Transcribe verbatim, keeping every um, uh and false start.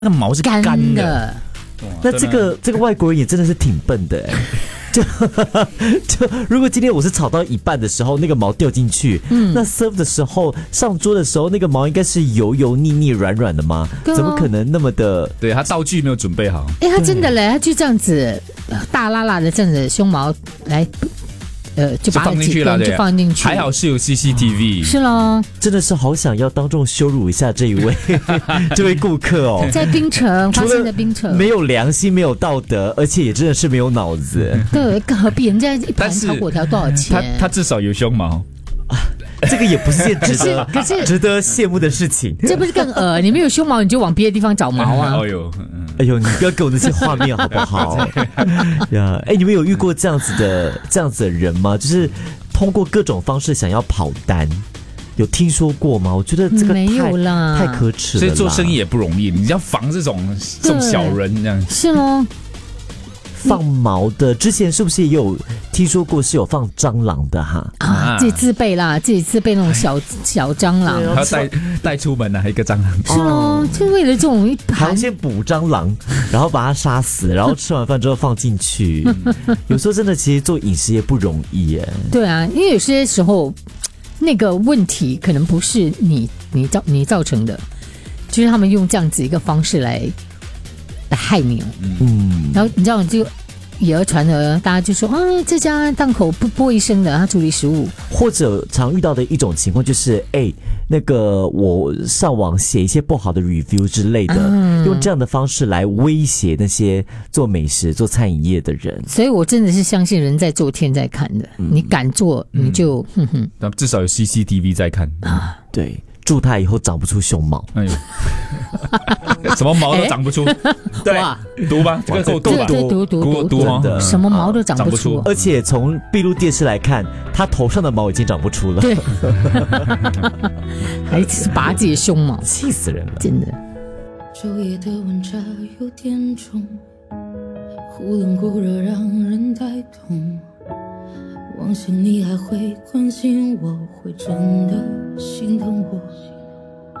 那个毛是干的。 干的那这个这个外国人也真的是挺笨的哎。就就如果今天我是炒到一半的时候，那个毛掉进去，嗯，那 serve 的时候上桌的时候，那个毛应该是油油腻腻、软软的吗？ 对哦怎么可能那么的？ 对他道具没有准备好。 哎，他真的嘞，他就这样子大辣辣的这样子胸毛来。呃，就把放进去了， 就放进去。 还好是有 C C T V，、 哦、是咯， 真的是好想要当众羞辱一下这一位这位顾客哦， 在槟城发生的槟城， 没有良心，没有道德，而且也真的是没有脑子。 对，何必人家一盘炒粿条多少钱？ 他他至少有胸毛。 这个也不是件值得可是值得羡慕的事情。 这不是更恶？你没有胸毛，你就往别的地方找毛啊！ 哎呦， 哎呦，你不要给我那些画面好不好？呀，哎，你们有遇过这样子的这样子的人吗？就是通过各种方式想要跑单，有听说过吗？我觉得这个没有啦， 太可耻了。 所以做生意也不容易，你要防这种这种小人这样。 是咯。 放毛的，之前是不是也有听说过是有放蟑螂的哈？ 啊，自己自备啦，自己自备那种小小蟑螂， 还要带带出门啊，一个蟑螂。 是哦，就为了这种一盘， 还要先捕蟑螂，然后把它杀死，然后吃完饭之后放进去。有时候真的，其实做饮食也不容易耶。 对啊，因为有些时候那个问题可能不是你你造你造成的，就是他们用这样子一个方式来。来害你，嗯，然后你知道就以讹传讹，大家就说啊，这家档口不不卫生的，他处理食物。 或者常遇到的一种情况就是，哎，那个我上网写一些不好的 review 之类的，嗯、用这样的方式来威胁那些做美食、做餐饮业的人。 所以我真的是相信人在做天在看的，嗯、你敢做你就，嗯、哼哼， 那至少有 C C T V 在看啊，对。祝他以后长不出胸毛。 哎呦，什么毛都长不出。对，毒吧？这个够毒吧？ 毒毒毒毒吗？ 什么毛都长不出。 而且从闭路电视来看，他头上的毛已经长不出了。 对，还是拔自己的胸毛， 气死人了， 真的。 昼夜的温差有点重，忽冷忽热让人带痛。妄想你还会关心我，会真的心疼我。